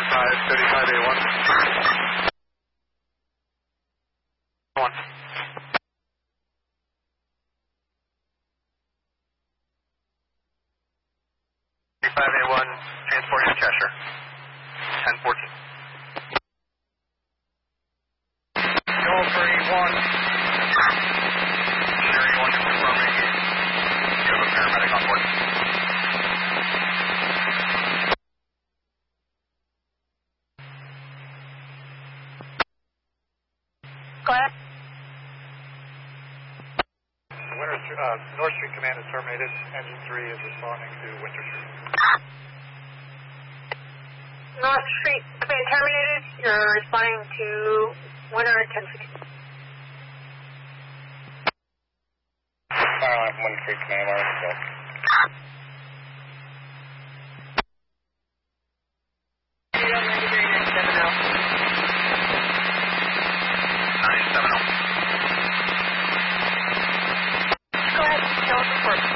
35A1. 1. 35A1, transport to Cheshire. 1014. Sherry 1, just confirming you have a paramedic on board. Go ahead. North Street Command is terminated. Engine 3 is responding to Winter Street. North Street Command terminated. You're responding to Winter at 1050. Winter Street Command, let's go. Go ahead, tell us report.